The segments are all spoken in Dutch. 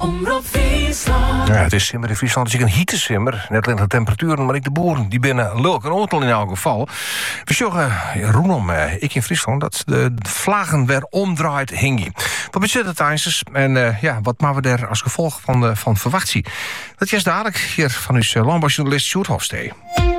Omroep Friesland. Ja, het is simmer in Friesland. Het is een hittesimmer. Net alleen de temperaturen, maar ik de boeren die binnen leuk en auto in elk geval. We zeggen, Roenom, ik in Friesland, dat de vlagen weer omdraait hingie. Wat bezit het eindjes? En wat maken we daar als gevolg van verwachtie? Dat is dadelijk hier van uw landbouwjournalist Sjoerd Hofstee.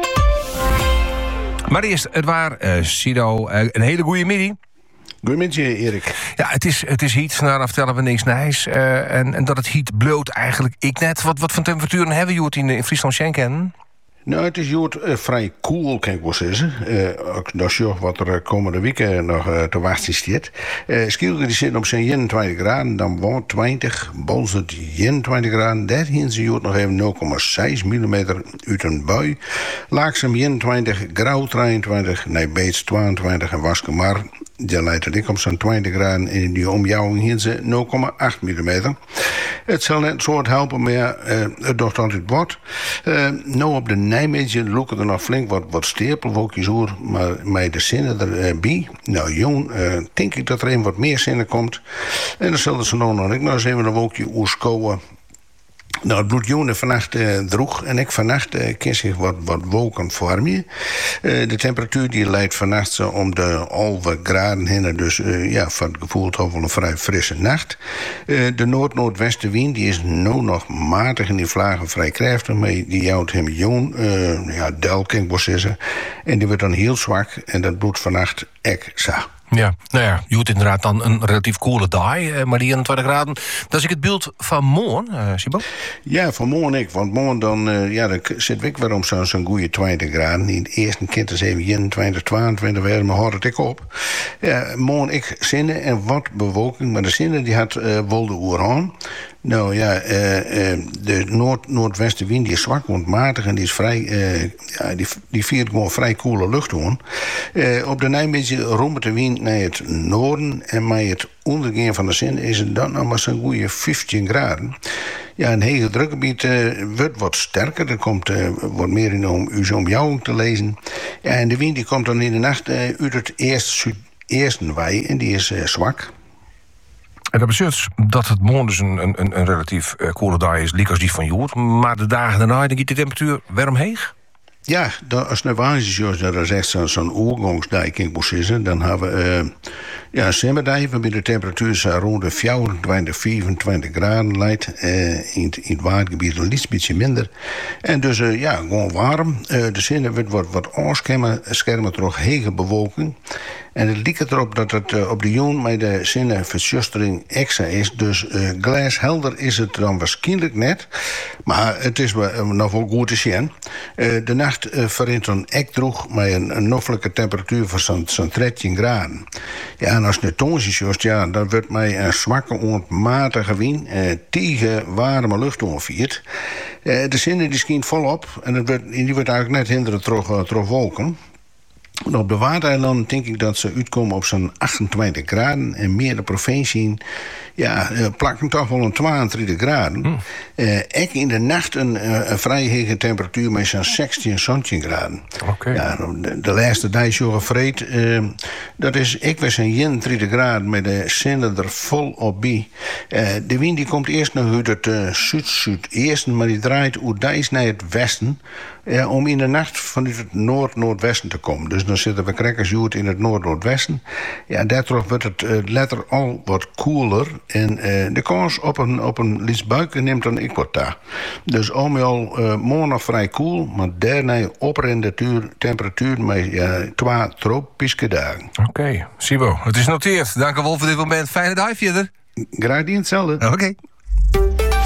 Maar eerst, het waar, Sido, een hele goede middag. Goedemiddag, Erik. Ja, het is heat, nou vertellen we niks nijs. En dat het heat bloot eigenlijk ik net. Wat voor temperaturen hebben jullie in Friesland Schenken? Nou, het is vrij koel, kan ik wel zeggen. Dat is wat er komende weken nog te wachten staat. Schielden die zitten op zijn 21 graden, dan wordt 20, Bols het 21 graden. Daar zien ze nog even 0,6 mm uit een bui. Laaksem 21, Grauw 23, nee, Beets 22 en Waskenmar. Die leidt het ik op zo'n 20 graden en in die omjouwing hier ze 0,8 mm. Het zal net soort helpen, maar het doet altijd wat. Nou op de Nijmegen loeken er nog flink wat stapelwolkjes over, maar met de zinnen erbij. Nou, jong, denk ik dat er een wat meer zinnen komt. En dan zullen ze nog eens even een wolkje oerschouwen. Nou, het bloed jongen vannacht droeg en ik vannacht kan zich wat wolken vormen. De temperatuur die leidt vannacht zo om de 11 graden heen. Dus van het gevoel toch wel een vrij frisse nacht. De noord-noordwestenwind die is nu nog matig en die vlagen vrij krachtig. Maar die jouwt hem jong, del kan ik wel zeggen. En die wordt dan heel zwak en dat bloed vannacht extra. Ja, nou ja, je hoort inderdaad dan een relatief koele dag, maar die 21 graden. Dat is ik het beeld van morgen, Sibo? Ja, van morgen ik. Want morgen dan zit ik weer om zo'n goede 20 graden. In het eerste kind is even 21, 22 weer, maar houd het ik op. Ja, morgen ik zinnen en wat bewolking. Maar de zinnen die had wolde oeraan. Nou ja, de noordwestenwind die is zwak, want matig en die is vrij, die viert gewoon vrij koele lucht aan. Op de Nijmegen rommelt de wind naar het noorden en bij het ondergaan van de zin is het dan nog maar zo'n goede 15 graden. Ja, een hege drukgebied wordt wat sterker. Er komt wat meer in om uw omjouwing te lezen. Ja, en de wind die komt dan in de nacht uit het zuidesten wei en die is zwak. En dat betekent dat het morgen dus een relatief koele dag is, liek als die van Joert. Maar de dagen daarna, dan gaat de temperatuur weer omheen? Ja, als het nou is, dat is echt zo'n oorgangsdag, kan ik wel zeggen. Dan hebben we een zomerdag waarbij de temperatuur zo rond de 24, 25 graden leidt. In het waardgebied een beetje minder. En dus gewoon warm. De zinnen wordt wat aanschermen door hege bewolking. En het lijkt erop dat het op de jong met de zinnenverjustering extra is. Dus glashelder is het dan waarschijnlijk net. Maar het is nog wel goed te zien. De nacht verrint een ek droeg met een noffelijke temperatuur van zo'n 13 graden. Ja, en als het tons is, dan wordt mij een zwakke onmatige wind tegen warme lucht onviert. De zinnen die schijnt volop en die wordt eigenlijk net hinderen door wolken. Op de Waddeneilanden denk ik dat ze uitkomen op zo'n 28 graden. En meer de provincie, plakken toch wel een 22 graden. Ik in de nacht een vrij hege temperatuur met zo'n 16, 17 graden. Okay. Ja, de laatste dag zo vreed. Dat is, ik was een 31 graden met de zinnen er vol op bij. De wind die komt eerst nog uit het zuid-zuidesten, maar die draait uit Dijs naar het westen. Om in de nacht vanuit het noord-noordwesten te komen. Dus dan zitten we krekkersjoerd in het noord-noordwesten. Ja, daardoor wordt het letter al wat koeler. En de kans op een liesbuik neemt dan ik wat daar. Dus al morgen nog vrij koel, maar daarna oprende temperatuur met 2 tropische dagen. Oké, Sibo, het is noteerd. Dank u wel voor dit moment. Fijne dag verder. Graag die hetzelfde. Oké.